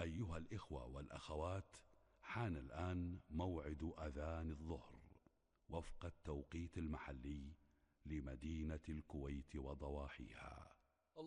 أيها الإخوة والأخوات، حان الآن موعد أذان الظهر وفق التوقيت المحلي لمدينة الكويت وضواحيها.